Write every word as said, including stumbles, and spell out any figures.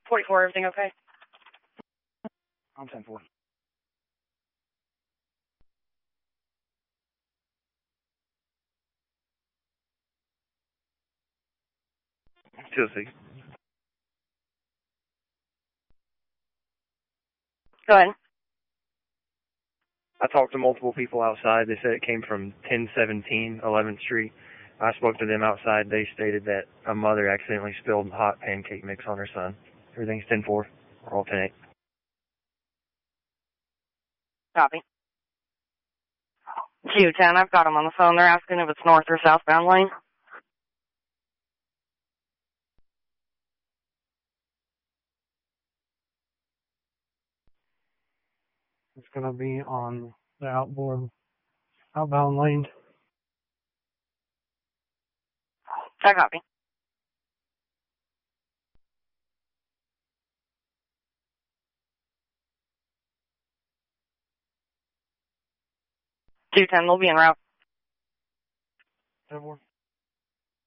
forty-four, everything okay? I'm ten four. two oh six. Go ahead. I talked to multiple people outside. They said it came from ten seventeen eleventh Street. I spoke to them outside. They stated that a mother accidentally spilled hot pancake mix on her son. Everything's ten four. We're all ten eight. Copy. Q ten, I've got them on the phone. They're asking if it's north or southbound lane. It's going to be on the outboard, outbound lane. I copy. two ten, they'll be en route. ten four.